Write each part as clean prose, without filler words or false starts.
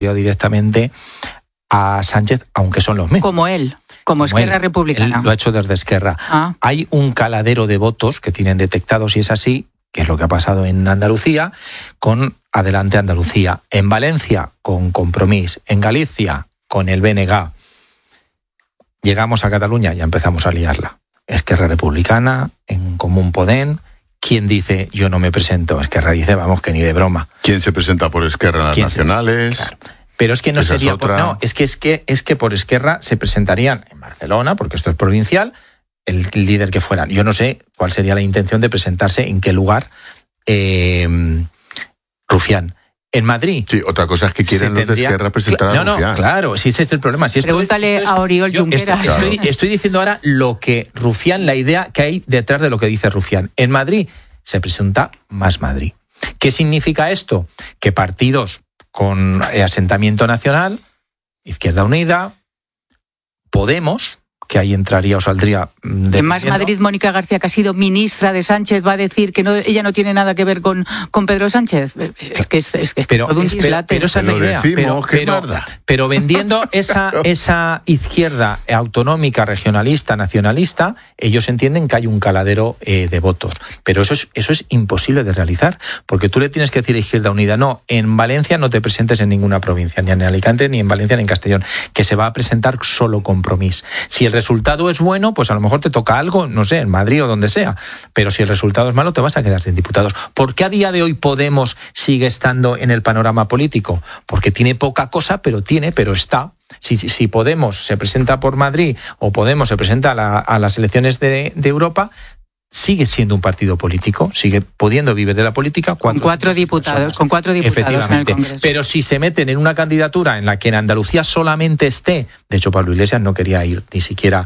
directamente a Sánchez, aunque son los mismos. Como él, como Esquerra Republicana. Él lo ha hecho desde Esquerra. Hay un caladero de votos que tienen detectados, y es así, que es lo que ha pasado en Andalucía, con Adelante Andalucía. En Valencia, con Compromís. En Galicia, con el BNG. Llegamos a Cataluña y ya empezamos a liarla. Esquerra Republicana, En Común Podem. ¿Quién dice yo no me presento? Esquerra dice, vamos, que ni de broma. ¿Quién se presenta por Esquerra en las nacionales? Claro. Pero es que no sería es que por Esquerra se presentarían en Barcelona, porque esto es provincial, el líder que fueran. Yo no sé cuál sería la intención de presentarse, en qué lugar, Rufián. En Madrid. Sí, otra cosa es que quieren los de Esquerra presentar a Rufián. No, claro, sí, ese es el problema. Pregúntale a Oriol Junqueras. Estoy diciendo ahora lo que Rufián, la idea que hay detrás de lo que dice Rufián. En Madrid se presenta Más Madrid. ¿Qué significa esto? Que partidos con asentamiento nacional, Izquierda Unida, Podemos, que ahí entraría o saldría... En Más Madrid, Mónica García, que ha sido ministra de Sánchez, va a decir que ella no tiene nada que ver con Pedro Sánchez. Es que es todo un dislate. Pero esa es la idea. Pero vendiendo esa izquierda autonómica, regionalista, nacionalista, ellos entienden que hay un caladero de votos. Pero eso es imposible de realizar, porque tú le tienes que decir a Izquierda Unida, no, en Valencia no te presentes en ninguna provincia, ni en Alicante, ni en Valencia, ni en Castellón, que se va a presentar solo Compromís. Si el resultado es bueno, pues a lo mejor te toca algo, no sé, en Madrid o donde sea. Pero si el resultado es malo, te vas a quedar sin diputados. ¿Por qué a día de hoy Podemos sigue estando en el panorama político? Porque tiene poca cosa, pero está. Si Podemos se presenta por Madrid o Podemos se presenta a las elecciones de Europa, sigue siendo un partido político, sigue pudiendo vivir de la política. Con cuatro diputados en el Congreso. Pero si se meten en una candidatura en la que en Andalucía solamente esté, de hecho Pablo Iglesias no quería ir ni siquiera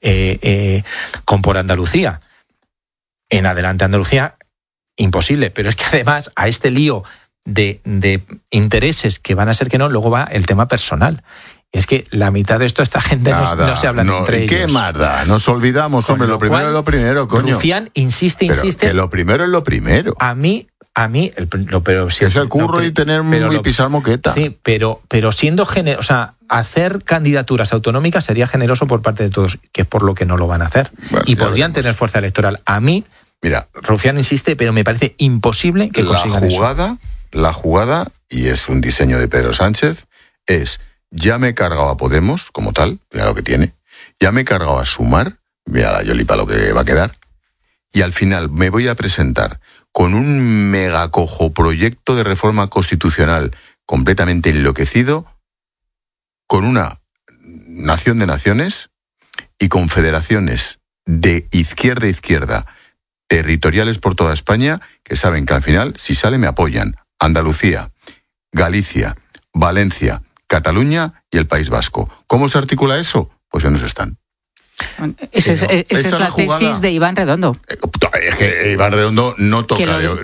con Por Andalucía, en Adelante Andalucía, imposible. Pero es que además a este lío de intereses que van a ser que no, luego va el tema personal. Es que la mitad de esto, esta gente no se hablan entre ellos. ¿Qué más da? Nos olvidamos, hombre, lo primero es lo primero, coño. Rufián insiste. Que lo primero es lo primero. A mí, pero si es el curro y tener y pisar moqueta. Sí, pero siendo generoso, o sea, hacer candidaturas autonómicas sería generoso por parte de todos, que es por lo que no lo van a hacer. Bueno, y podrían tener fuerza electoral. A mí, mira, Rufián insiste, pero me parece imposible que consigan eso. La jugada, y es un diseño de Pedro Sánchez, es: ya me he cargado a Podemos, como tal, mira lo que tiene, ya me he cargado a Sumar, mira la Yolipa lo que va a quedar, y al final me voy a presentar con un megacojo proyecto de reforma constitucional completamente enloquecido, con una nación de naciones y con federaciones de izquierda a izquierda, territoriales por toda España, que saben que al final, si sale, me apoyan. Andalucía, Galicia, Valencia, Cataluña y el País Vasco. ¿Cómo se articula eso? Pues en eso están. Esa es la tesis de Iván Redondo. Es que Iván Redondo no toca de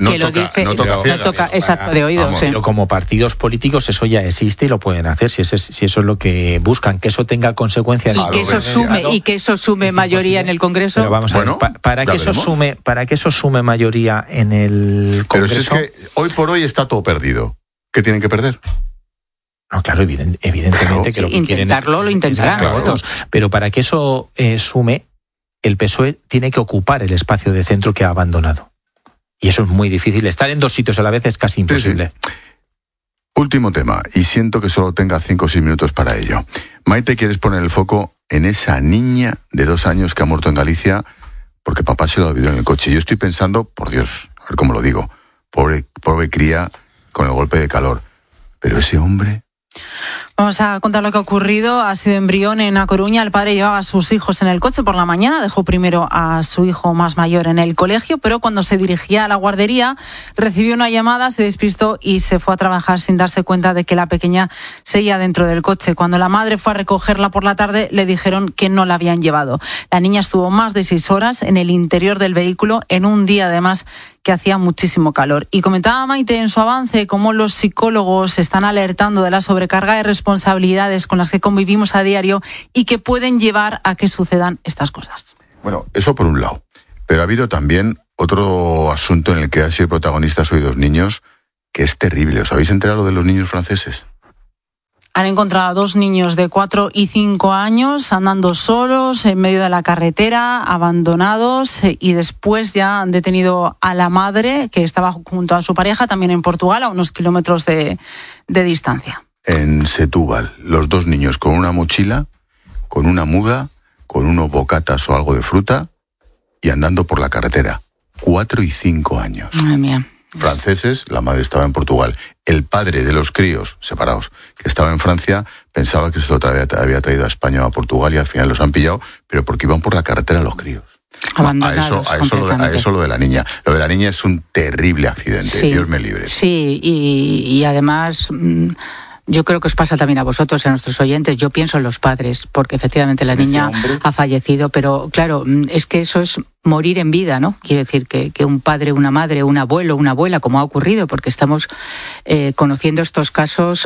oídos. Pero como partidos políticos eso ya existe y lo pueden hacer, si eso es lo que buscan, que eso tenga consecuencias. Y que eso sume mayoría en el Congreso. Pero vamos a ver, para que eso sume mayoría en el Congreso. Pero si es que hoy por hoy está todo perdido. ¿Qué tienen que perder? No, claro, evidentemente que lo que intentarlo, lo intentarán. Claro. Pero para que eso sume, el PSOE tiene que ocupar el espacio de centro que ha abandonado. Y eso es muy difícil. Estar en dos sitios a la vez es casi imposible. Sí. Último tema, y siento que solo tenga 5 o 6 minutos para ello. Maite, ¿quieres poner el foco en esa niña de 2 años que ha muerto en Galicia porque papá se lo olvidó en el coche? Yo estoy pensando, por Dios, a ver cómo lo digo, pobre cría con el golpe de calor. Pero ese hombre... Vamos a contar lo que ha ocurrido. Ha sido en Brión, en A Coruña. El padre llevaba a sus hijos en el coche por la mañana. Dejó primero a su hijo más mayor en el colegio, pero cuando se dirigía a la guardería recibió una llamada, se despistó y se fue a trabajar sin darse cuenta de que la pequeña seguía dentro del coche. Cuando la madre fue a recogerla por la tarde, le dijeron que no la habían llevado. La niña estuvo más de 6 horas en el interior del vehículo, en un día además que hacía muchísimo calor. Y comentaba Maite en su avance cómo los psicólogos están alertando de la sobrecarga de responsabilidades con las que convivimos a diario y que pueden llevar a que sucedan estas cosas. Bueno, eso por un lado. Pero ha habido también otro asunto en el que han sido protagonistas hoy 2 niños que es terrible. ¿Os habéis enterado de los niños franceses? Han encontrado a 2 niños de 4 y 5 años andando solos en medio de la carretera, abandonados, y después ya han detenido a la madre, que estaba junto a su pareja, también en Portugal, a unos kilómetros de distancia. En Setúbal, los 2 niños con una mochila, con una muda, con unos bocatas o algo de fruta, y andando por la carretera. 4 y 5 años. Madre mía. Franceses, la madre estaba en Portugal. El padre de los críos, separados, que estaba en Francia, pensaba que se lo había traído a España o a Portugal y al final los han pillado, pero porque iban por la carretera los críos. Abandonados, a eso lo de la niña. Lo de la niña es un terrible accidente, sí, Dios me libre. Sí, y además... Yo creo que os pasa también a vosotros, a nuestros oyentes. Yo pienso en los padres, porque efectivamente la niña ha fallecido, pero claro, es que eso es morir en vida, ¿no? Quiero decir que un padre, una madre, un abuelo, una abuela, como ha ocurrido, porque estamos conociendo estos casos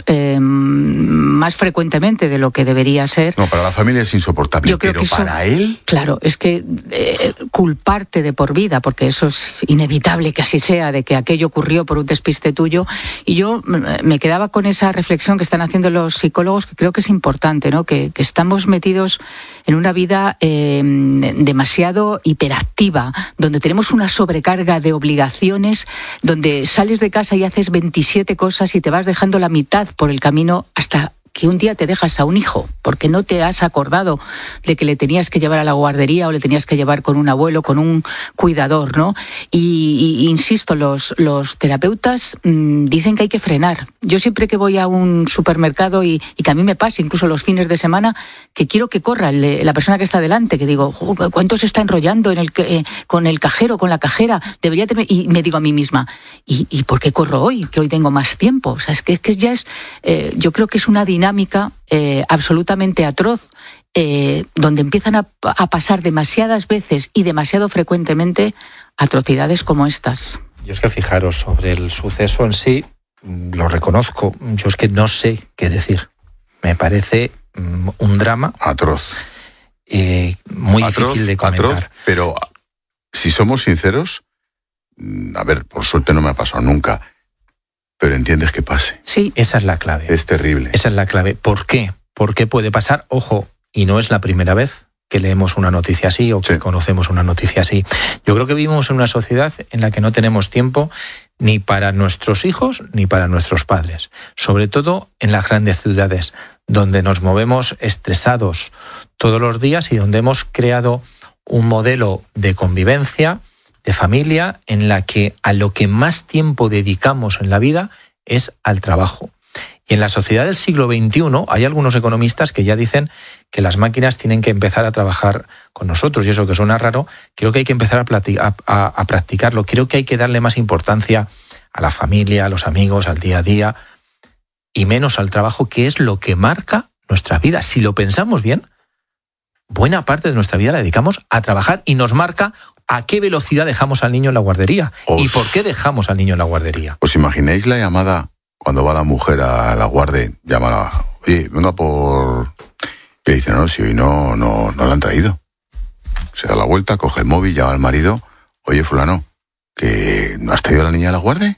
más frecuentemente de lo que debería ser. No, para la familia es insoportable, yo creo pero que eso, para él... Claro, es que culparte de por vida, porque eso es inevitable que así sea, de que aquello ocurrió por un despiste tuyo. Y yo me quedaba con esa reflexión que están haciendo los psicólogos, que creo que es importante, ¿no? Que estamos metidos en una vida demasiado hiperactiva, donde tenemos una sobrecarga de obligaciones, donde sales de casa y haces 27 cosas y te vas dejando la mitad por el camino hasta que un día te dejas a un hijo porque no te has acordado de que le tenías que llevar a la guardería o le tenías que llevar con un abuelo, con un cuidador, ¿no? Y insisto, los terapeutas dicen que hay que frenar. Yo siempre que voy a un supermercado y que a mí me pasa, incluso los fines de semana, que quiero que corra la persona que está delante, que digo, ¿cuánto se está enrollando con el cajero, con la cajera? Debería tener... Y me digo a mí misma, ¿y por qué corro hoy? Que hoy tengo más tiempo. O sea, es que ya es... yo creo que es una dinámica absolutamente atroz, donde empiezan a pasar demasiadas veces y demasiado frecuentemente atrocidades como estas. Yo es que fijaros, sobre el suceso en sí, lo reconozco, yo es que no sé qué decir. Me parece un drama atroz. Muy difícil de comentar. Atroz, pero si somos sinceros, a ver, por suerte no me ha pasado nunca, pero entiendes que pase. Sí, esa es la clave. Es terrible. Esa es la clave. ¿Por qué? ¿Por qué puede pasar? Ojo, y no es la primera vez que leemos una noticia así o que conocemos una noticia así. Yo creo que vivimos en una sociedad en la que no tenemos tiempo ni para nuestros hijos ni para nuestros padres. Sobre todo en las grandes ciudades, donde nos movemos estresados todos los días y donde hemos creado un modelo de convivencia, de familia, en la que a lo que más tiempo dedicamos en la vida es al trabajo. Y en la sociedad del siglo XXI hay algunos economistas que ya dicen que las máquinas tienen que empezar a trabajar con nosotros, y eso que suena raro, creo que hay que empezar a practicarlo. Creo que hay que darle más importancia a la familia, a los amigos, al día a día, y menos al trabajo, que es lo que marca nuestra vida. Si lo pensamos bien, buena parte de nuestra vida la dedicamos a trabajar y nos marca a qué velocidad dejamos al niño en la guardería y por qué dejamos al niño en la guardería. ¿Os imagináis la llamada cuando va la mujer a la guardia? Llama, oye, venga por... Y le dice, no, si hoy no la han traído. Se da la vuelta, coge el móvil, llama al marido, oye, fulano, ¿que no has traído a la niña a la guardia?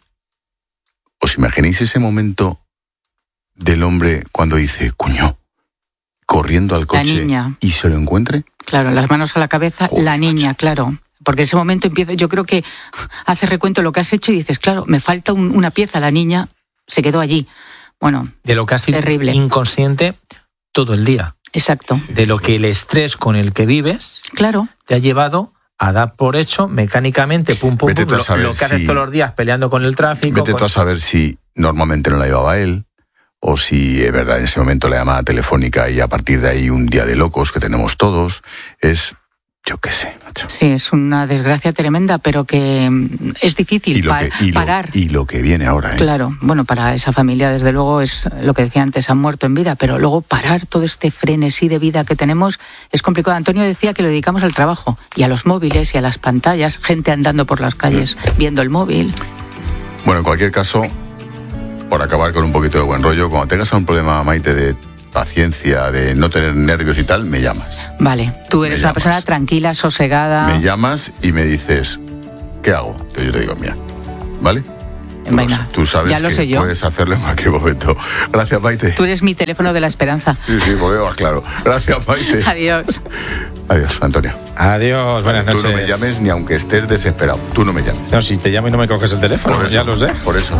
¿Os imagináis ese momento del hombre cuando dice, coño, corriendo al coche y se lo encuentre? Claro, las manos a la cabeza, joder, la niña, macho. Claro. Porque ese momento empieza, yo creo que haces recuento de lo que has hecho y dices, claro, me falta una pieza, la niña se quedó allí. Bueno, de lo que has sido inconsciente todo el día. Exacto. De lo que el estrés con el que vives, claro, te ha llevado a dar por hecho mecánicamente, pum, lo que haces todos los días peleando con el tráfico. Vete tú a saber si normalmente no la llevaba él, o si es verdad en ese momento la llamada telefónica y a partir de ahí un día de locos que tenemos todos. Es, yo qué sé, macho. Sí, es una desgracia tremenda, pero que es difícil parar. Y lo que viene ahora, ¿eh? Claro, bueno, para esa familia desde luego es lo que decía antes, han muerto en vida, pero luego parar todo este frenesí de vida que tenemos es complicado. Antonio decía que lo dedicamos al trabajo y a los móviles y a las pantallas, gente andando por las calles viendo el móvil. Bueno, en cualquier caso, por acabar con un poquito de buen rollo, cuando tengas un problema, Maite, de paciencia, de no tener nervios y tal, me llamas. Vale, tú eres una persona tranquila, sosegada. Me llamas y me dices, ¿qué hago? Entonces yo te digo, mira, ¿vale? Venga, tú sabes ya lo que sé yo. Puedes hacerlo en cualquier momento. Gracias, Maite. Tú eres mi teléfono de la esperanza. Sí, pues veo claro. Gracias, Maite. Adiós. Adiós, Antonio. Adiós, buenas noches. Tú no me llames ni aunque estés desesperado. Tú no me llames. No, si te llamo y no me coges el teléfono, Por eso, ya lo sé. Por eso.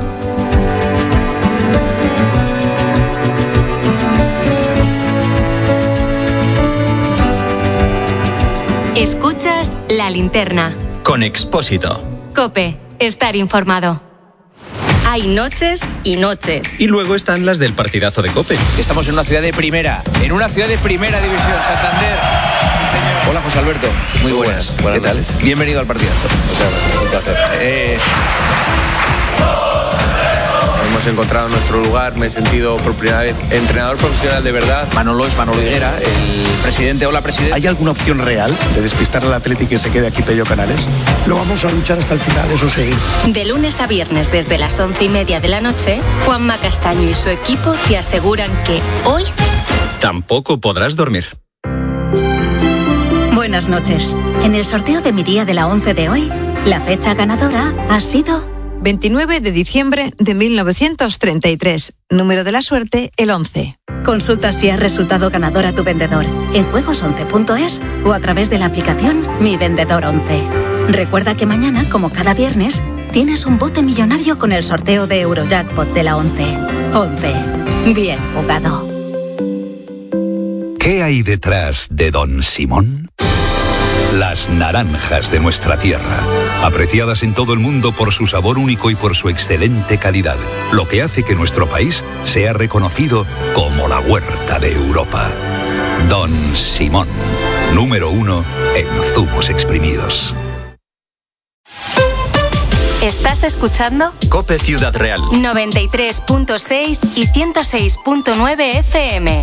Escuchas La Linterna. Con Expósito. COPE. Estar informado. Hay noches y noches. Y luego están las del partidazo de COPE. Estamos en una ciudad de primera. En una ciudad de primera división, Santander. Sí, hola, José Alberto. Muy buenas. ¿Qué tal? Bienvenido al partidazo. Muchas gracias. Un placer. Hemos encontrado nuestro lugar, me he sentido por primera vez entrenador profesional de verdad. Manolo es Manolo Higuera, el presidente. Hola, presidente. ¿Hay alguna opción real de despistar al Athletic y que se quede aquí Pello Canales? Lo vamos a luchar hasta el final, eso sí. De lunes a viernes desde las 11:30 de la noche, Juanma Castaño y su equipo te aseguran que hoy tampoco podrás dormir. Buenas noches. En el sorteo de mi día de la 11 de hoy, la fecha ganadora ha sido 29 de diciembre de 1933. Número de la suerte, el 11. Consulta si has resultado ganador a tu vendedor en juegos11.es o a través de la aplicación Mi Vendedor 11. Recuerda que mañana, como cada viernes, tienes un bote millonario con el sorteo de Eurojackpot de la 11. 11. Bien jugado. ¿Qué hay detrás de Don Simón? Las naranjas de nuestra tierra, apreciadas en todo el mundo por su sabor único y por su excelente calidad, lo que hace que nuestro país sea reconocido como la huerta de Europa. Don Simón, número 1 en zumos exprimidos. ¿estás escuchando? COPE Ciudad Real. 93.6 y 106.9 FM.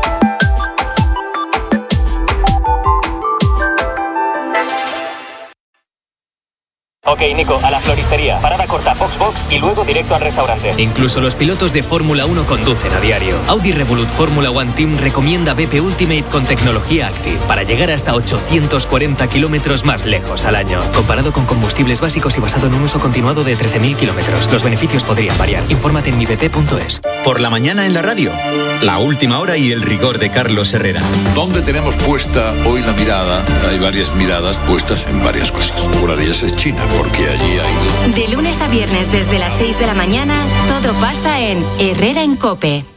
Ok, Nico, a la floristería. Parada corta, Foxbox y luego directo al restaurante. Incluso los pilotos de Fórmula 1 conducen a diario. Audi Revolut Fórmula One Team recomienda BP Ultimate con tecnología Active para llegar hasta 840 kilómetros más lejos al año. Comparado con combustibles básicos y basado en un uso continuado de 13.000 kilómetros. Los beneficios podrían variar. Infórmate en mibp.es. Por la mañana en la radio. La última hora y el rigor de Carlos Herrera. ¿Dónde tenemos puesta hoy la mirada? Hay varias miradas puestas en varias cosas. Una de ellas es China, porque allí hay... De lunes a viernes desde las 6 de la mañana, todo pasa en Herrera en COPE.